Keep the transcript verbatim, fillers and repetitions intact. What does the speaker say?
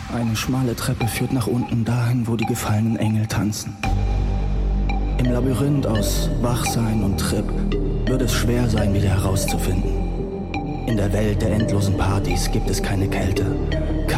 Eine schmale Treppe führt nach unten dahin, wo die gefallenen Engel tanzen. Im Labyrinth aus Wachsein und Trip wird es schwer sein, wieder herauszufinden. In der Welt der endlosen Partys gibt es keine Kälte.